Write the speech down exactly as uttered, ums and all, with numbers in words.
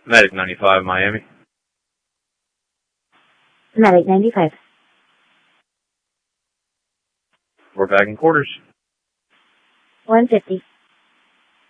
Medic ninety-five, Miami. Medic ninety-five. We're back in quarters. one fifty.